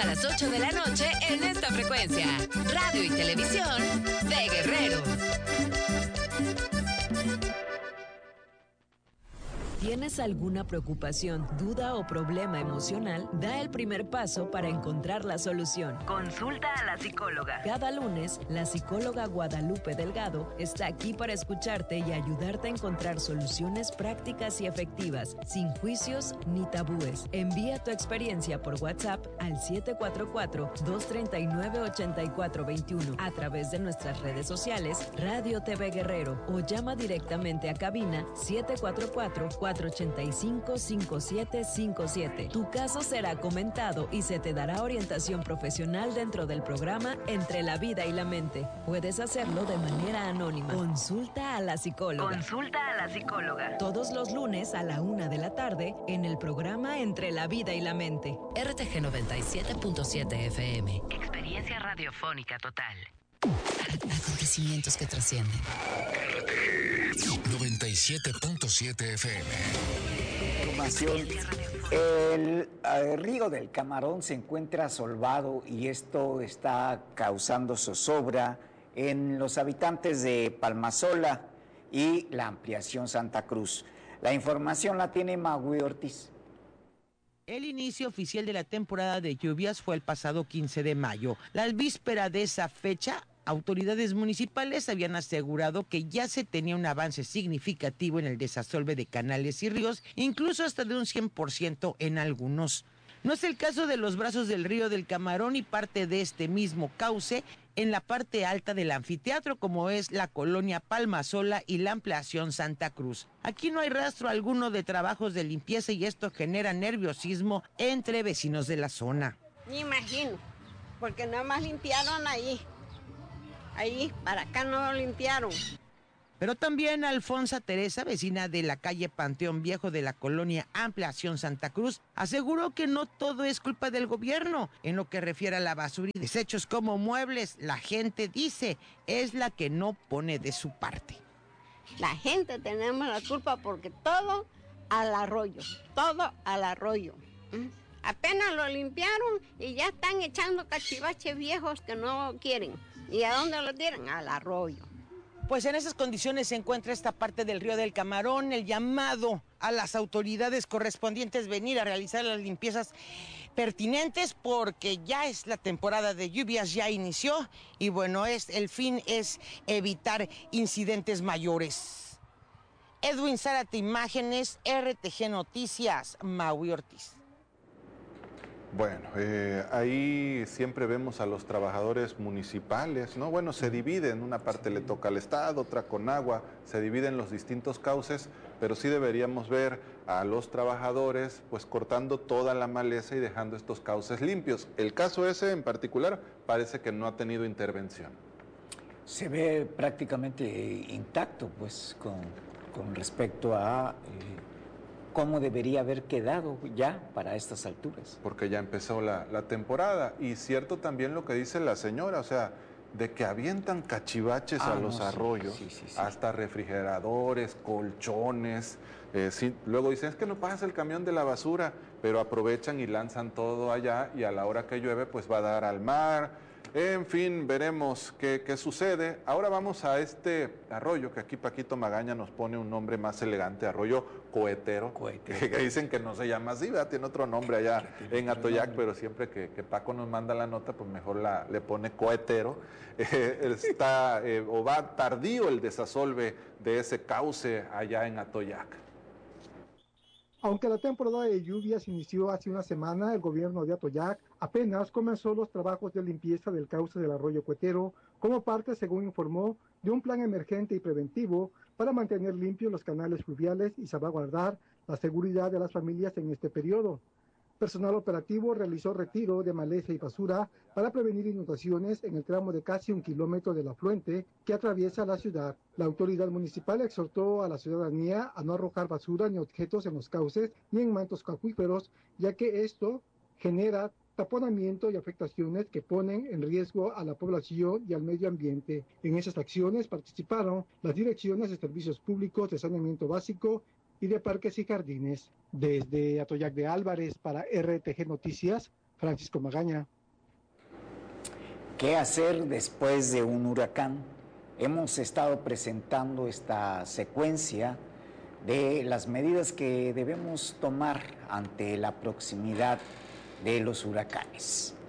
a las 8 de la noche en esta frecuencia. Radio y televisión de Guerrero. ¿Tienes alguna preocupación, duda o problema emocional? Da el primer paso para encontrar la solución. Consulta a la psicóloga. Cada lunes, la psicóloga Guadalupe Delgado está aquí para escucharte y ayudarte a encontrar soluciones prácticas y efectivas, sin juicios ni tabúes. Envía tu experiencia por WhatsApp al 744-239-8421 a través de nuestras redes sociales, Radio TV Guerrero, o llama directamente a cabina 744-485-5757. Tu caso será comentado y se te dará orientación profesional dentro del programa Entre la Vida y la Mente. Puedes hacerlo de manera anónima. Consulta a la psicóloga. Consulta a la psicóloga. Todos los lunes a la 1 de la tarde en el programa Entre la Vida y la Mente. RTG 97.7 FM. Experiencia radiofónica total. Acontecimientos que trascienden. RTG 97.7 FM. Información. El río del Camarón se encuentra solvado y esto está causando zozobra en los habitantes de Palmasola y la ampliación Santa Cruz. La información la tiene Magui Ortiz. El inicio oficial de la temporada de lluvias fue el pasado 15 de mayo. La víspera de esa fecha, autoridades municipales habían asegurado que ya se tenía un avance significativo en el desasolve de canales y ríos, incluso hasta de un 100% en algunos. No es el caso de los brazos del río del Camarón y parte de este mismo cauce en la parte alta del anfiteatro, como es la colonia Palmasola y la ampliación Santa Cruz. Aquí no hay rastro alguno de trabajos de limpieza y esto genera nerviosismo entre vecinos de la zona. Ni imagino, porque nada más limpiaron ahí, para acá no lo limpiaron. Pero también Alfonsa Teresa, vecina de la calle Panteón Viejo de la colonia Ampliación Santa Cruz, aseguró que no todo es culpa del gobierno. En lo que refiere a la basura y desechos como muebles, la gente dice es la que no pone de su parte. La gente tenemos la culpa porque todo al arroyo. Apenas lo limpiaron y ya están echando cachivaches viejos que no quieren. ¿Y a dónde lo tiran? Al arroyo. Pues en esas condiciones se encuentra esta parte del río del Camarón. El llamado a las autoridades correspondientes venir a realizar las limpiezas pertinentes porque ya es la temporada de lluvias, ya inició y bueno, el fin es evitar incidentes mayores. Edwin Zárate, imágenes, RTG Noticias, Maui Ortiz. Bueno, ahí siempre vemos a los trabajadores municipales, ¿no? Bueno, se dividen, una parte le toca al Estado, otra con agua, se dividen los distintos cauces, pero sí deberíamos ver a los trabajadores pues cortando toda la maleza y dejando estos cauces limpios. El caso ese en particular parece que no ha tenido intervención. Se ve prácticamente intacto pues con respecto a cómo debería haber quedado ya para estas alturas. Porque ya empezó la temporada y cierto también lo que dice la señora, o sea, de que avientan cachivaches a los arroyos, sí. Hasta refrigeradores, colchones, luego dicen, es que no pasa el camión de la basura, pero aprovechan y lanzan todo allá y a la hora que llueve pues va a dar al mar. En fin, veremos qué sucede. Ahora vamos a este arroyo que aquí Paquito Magaña nos pone un nombre más elegante, arroyo Cohetero. Que dicen que no se llama así, ¿verdad? Tiene otro nombre allá en Atoyac, pero siempre que Paco nos manda la nota, pues mejor le pone Cohetero. Va tardío el desasolve de ese cauce allá en Atoyac. Aunque la temporada de lluvias inició hace una semana, el gobierno de Atoyac apenas comenzó los trabajos de limpieza del cauce del arroyo Cohetero como parte, según informó, de un plan emergente y preventivo para mantener limpios los canales fluviales y salvaguardar la seguridad de las familias en este periodo. Personal operativo realizó retiro de maleza y basura para prevenir inundaciones en el tramo de casi 1 kilómetro del afluente que atraviesa la ciudad. La autoridad municipal exhortó a la ciudadanía a no arrojar basura ni objetos en los cauces ni en mantos acuíferos, ya que esto genera taponamiento y afectaciones que ponen en riesgo a la población y al medio ambiente. En esas acciones participaron las direcciones de servicios públicos, de saneamiento básico y de parques y jardines. Desde Atoyac de Álvarez para RTG Noticias, Francisco Magaña. ¿Qué hacer después de un huracán? Hemos estado presentando esta secuencia de las medidas que debemos tomar ante la proximidad de los huracanes.